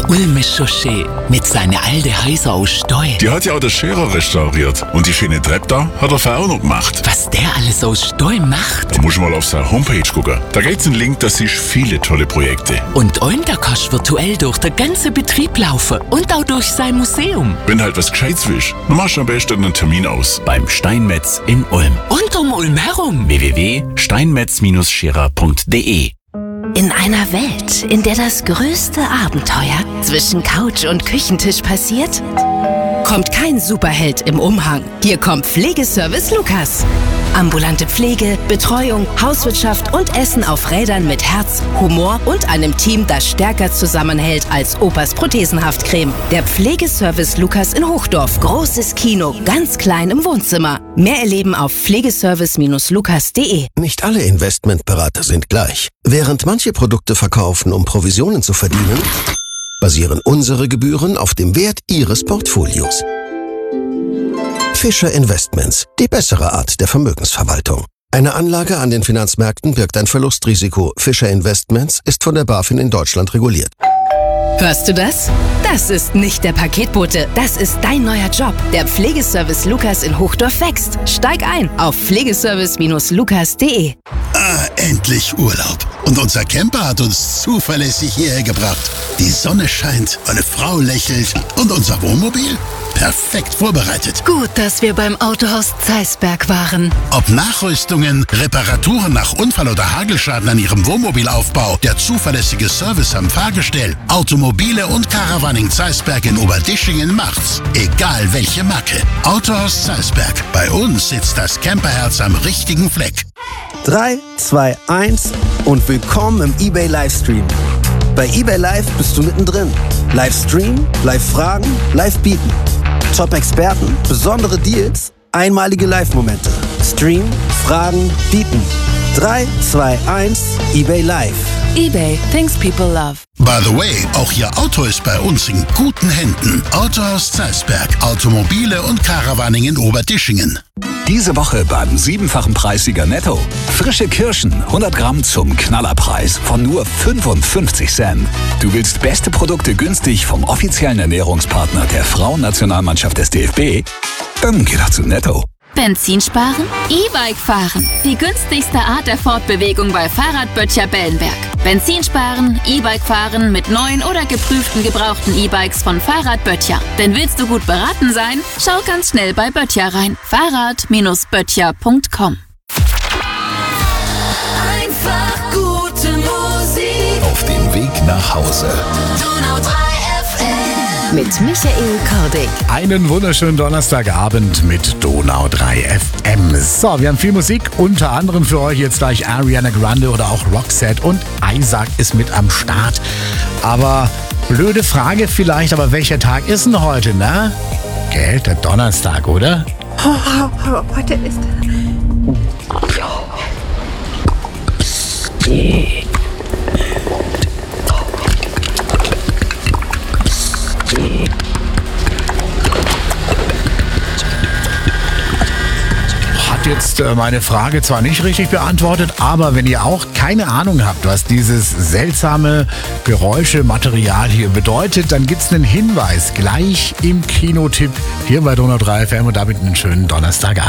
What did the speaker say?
Ulm ist schon schön. Mit seinen alten Häusern aus Steu. Die hat ja auch der Scherer restauriert. Und die schöne Treppe da hat er vorher auch noch gemacht. Was der alles aus Steu macht. Da musst du mal auf seine Homepage gucken. Da gibt's einen Link, da siehst du viele tolle Projekte. Und Ulm, da kannst du virtuell durch den ganzen Betrieb laufen. Und auch durch sein Museum. Wenn halt was Gescheites willst, dann machst du am besten einen Termin aus. Beim Steinmetz in Ulm. Und um Ulm herum. www.steinmetz-scherer.de. In einer Welt, in der das größte Abenteuer zwischen Couch und Küchentisch passiert, kommt kein Superheld im Umhang. Hier kommt Pflegeservice Lukas. Ambulante Pflege, Betreuung, Hauswirtschaft und Essen auf Rädern mit Herz, Humor und einem Team, das stärker zusammenhält als Opas Prothesenhaftcreme. Der Pflegeservice Lukas in Hochdorf. Großes Kino, ganz klein im Wohnzimmer. Mehr erleben auf pflegeservice-lukas.de. Nicht alle Investmentberater sind gleich. Während manche Produkte verkaufen, um Provisionen zu verdienen, basieren unsere Gebühren auf dem Wert Ihres Portfolios. Fischer Investments, die bessere Art der Vermögensverwaltung. Eine Anlage an den Finanzmärkten birgt ein Verlustrisiko. Fischer Investments ist von der BaFin in Deutschland reguliert. Hörst du das? Das ist nicht der Paketbote, das ist dein neuer Job. Der Pflegeservice Lukas in Hochdorf wächst. Steig ein auf pflegeservice-lukas.de. Endlich Urlaub. Und unser Camper hat uns zuverlässig hierher gebracht. Die Sonne scheint, meine Frau lächelt und unser Wohnmobil? Perfekt vorbereitet. Gut, dass wir beim Autohaus Zeisberg waren. Ob Nachrüstungen, Reparaturen nach Unfall oder Hagelschaden an Ihrem Wohnmobilaufbau, der zuverlässige Service am Fahrgestell, Automobile und Caravaning Zeisberg in Oberdischingen macht's. Egal welche Marke. Autohaus Zeisberg. Bei uns sitzt das Camperherz am richtigen Fleck. 3, 2, 1 und willkommen im eBay Livestream. Bei eBay Live bist du mittendrin. Livestream, Live-Fragen, Live-Bieten. Top-Experten, besondere Deals, einmalige Live-Momente. Stream, Fragen, Bieten. 3, 2, 1, eBay Live. eBay, things people love. By the way, auch Ihr Auto ist bei uns in guten Händen. Autohaus Zeisberg. Automobile und Caravaning in Oberdischingen. Diese Woche beim 7-fachen Preissieger Netto. Frische Kirschen, 100 Gramm zum Knallerpreis von nur 55 Cent. Du willst beste Produkte günstig vom offiziellen Ernährungspartner der Frauennationalmannschaft des DFB? Dann geh doch zu Netto. Benzin sparen? E-Bike fahren. Die günstigste Art der Fortbewegung bei Fahrradböttcher Bellenberg. Benzin sparen, E-Bike fahren mit neuen oder geprüften gebrauchten E-Bikes von Fahrradböttcher. Denn willst du gut beraten sein? Schau ganz schnell bei Böttcher rein. Fahrrad-böttcher.com. Einfach gute Musik. Auf dem Weg nach Hause. Donau 3 FM. Mit Michael Kordig. Einen wunderschönen Donnerstagabend mit Donau 3 FM. So, wir haben viel Musik, unter anderem für euch jetzt gleich Ariana Grande oder auch Roxette und Isaac ist mit am Start. Aber blöde Frage vielleicht, aber welcher Tag ist denn heute, ne? Gell, der Donnerstag, oder? Heute ist... Hat jetzt meine Frage zwar nicht richtig beantwortet, aber wenn ihr auch keine Ahnung habt, was dieses seltsame Geräuschematerial hier bedeutet, dann gibt's einen Hinweis gleich im Kinotipp hier bei Donau 3 FM und damit einen schönen Donnerstagabend.